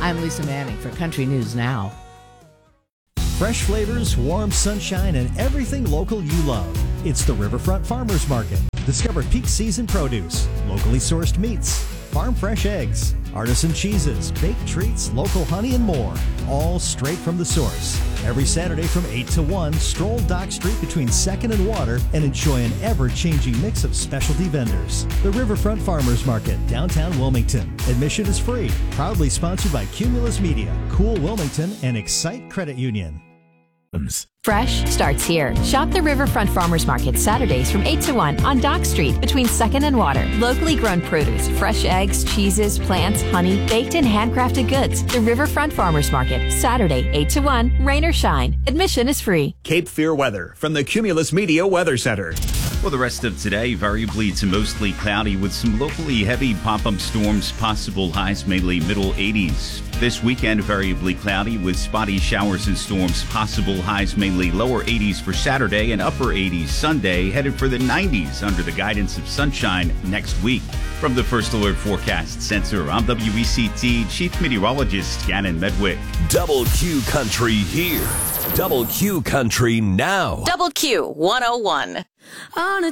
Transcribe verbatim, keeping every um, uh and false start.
I'm Lisa Manning for Country News Now. Fresh flavors, warm sunshine, and everything local you love. It's the Riverfront Farmers Market. Discover peak season produce, locally sourced meats, farm fresh eggs, artisan cheeses, baked treats, local honey, and more. All straight from the source. Every Saturday from eight to one, stroll Dock Street between second and Water and enjoy an ever-changing mix of specialty vendors. The Riverfront Farmers Market, downtown Wilmington. Admission is free. Proudly sponsored by Cumulus Media, Cool Wilmington, and Excite Credit Union. Fresh starts here. Shop the Riverfront Farmers Market Saturdays from eight to one on Dock Street between second and Water. Locally grown produce, fresh eggs, cheeses, plants, honey, baked and handcrafted goods. The Riverfront Farmers Market, Saturday, eight to one, rain or shine. Admission is free. Cape Fear weather from the Cumulus Media Weather Center. For the rest of today, variably to mostly cloudy with some locally heavy pop-up storms, possible highs mainly middle eighties. This weekend, variably cloudy with spotty showers and storms, possible highs mainly lower eighties for Saturday and upper eighties Sunday, headed for the nineties under the guidance of sunshine next week. From the First Alert Forecast Center, I'm W E C T Chief Meteorologist Gannon Medwick. Double Q Country here. Double Q Country now. Double Q one oh one. On a